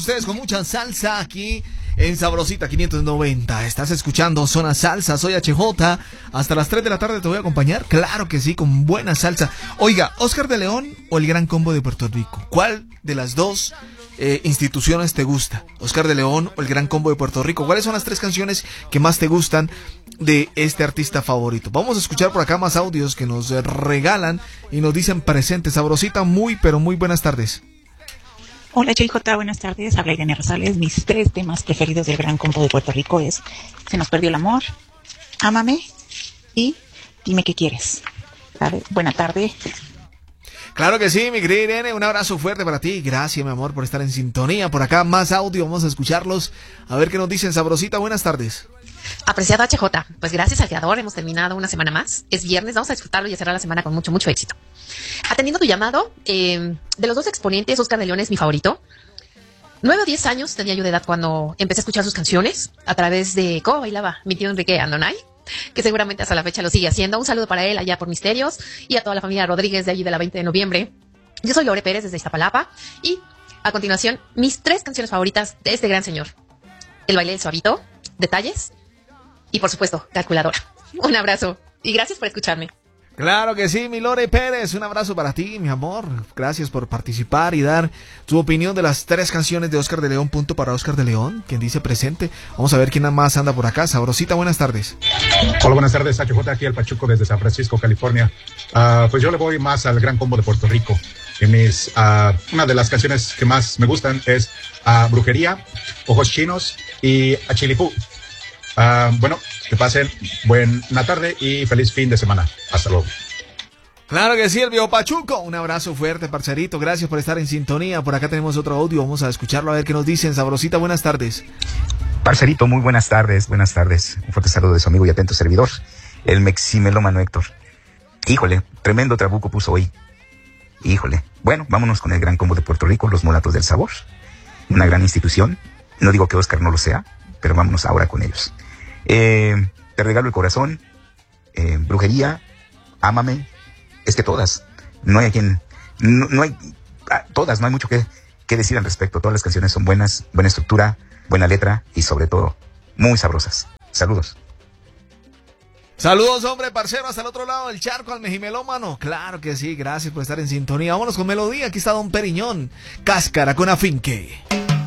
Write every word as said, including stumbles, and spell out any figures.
Ustedes con mucha salsa aquí en Sabrosita quinientos noventa. Estás escuchando Zona Salsa, soy H J. Hasta las tres de la tarde te voy a acompañar. Claro que sí, con buena salsa. Oiga, ¿Oscar de León o el Gran Combo de Puerto Rico? ¿Cuál de las dos eh, instituciones te gusta? ¿Oscar de León o el Gran Combo de Puerto Rico? ¿Cuáles son las tres canciones que más te gustan de este artista favorito? Vamos a escuchar por acá más audios que nos regalan y nos dicen presente. Sabrosita, muy pero muy buenas tardes. Hola H J, buenas tardes, habla Irene Rosales. Mis tres temas preferidos del Gran Combo de Puerto Rico es Se nos perdió el amor, Ámame y Dime qué quieres. ¿Sabe? Buena tarde. Claro que sí, mi querida Irene, un abrazo fuerte para ti. Gracias, mi amor, por estar en sintonía. Por acá más audio, vamos a escucharlos. A ver qué nos dicen. Sabrosita, buenas tardes. Apreciado H J, pues gracias al creador hemos terminado una semana más. Es viernes, vamos a disfrutarlo y a cerrar la semana con mucho, mucho éxito. Atendiendo tu llamado, eh, de los dos exponentes, Oscar de León es mi favorito. Nueve o diez años tenía yo de edad cuando empecé a escuchar sus canciones a través de cómo bailaba mi tío Enrique Andonay, que seguramente hasta la fecha lo sigue haciendo. Un saludo para él allá por Misterios y a toda la familia Rodríguez de allí de la veinte de noviembre. Yo soy Lore Pérez desde Iztapalapa y a continuación mis tres canciones favoritas de este gran señor: El baile del suavito, Detalles y por supuesto Calculadora. Un abrazo y gracias por escucharme. Claro que sí, mi Lore Pérez, un abrazo para ti, mi amor. Gracias por participar y dar tu opinión de las tres canciones de Oscar de León. Punto para Oscar de León, quien dice presente. Vamos a ver quién más anda por acá. Sabrosita, buenas tardes. Hola, buenas tardes, H J, aquí el Pachuco desde San Francisco, California. Uh, pues yo le voy más al Gran Combo de Puerto Rico. En mis, uh, una de las canciones que más me gustan es uh, Brujería, Ojos Chinos y Achilipú. Uh, bueno, que pasen buena tarde y feliz fin de semana. Hasta luego. Claro que sí, el viejo Pachuco. Un abrazo fuerte, parcerito. Gracias por estar en sintonía. Por acá tenemos otro audio. Vamos a escucharlo a ver qué nos dicen. Sabrosita, buenas tardes. Parcerito, muy buenas tardes. Buenas tardes. Un fuerte saludo de su amigo y atento servidor, el meximelómano Héctor. Híjole, tremendo trabuco puso hoy. Híjole. Bueno, vámonos con el Gran Combo de Puerto Rico, Los Mulatos del Sabor. Una gran institución. No digo que Oscar no lo sea, pero vámonos ahora con ellos. Eh, te regalo el corazón, eh, Brujería, Ámame. Es que todas, no hay a quien, no, no hay, ah, todas, no hay mucho que, que decir al respecto. Todas las canciones son buenas, buena estructura, buena letra y sobre todo, muy sabrosas. Saludos. Saludos, hombre, parcero, hasta el otro lado del charco, al meximelómano. Claro que sí, gracias por estar en sintonía. Vámonos con melodía, aquí está Don Periñón, Cáscara con Afinque.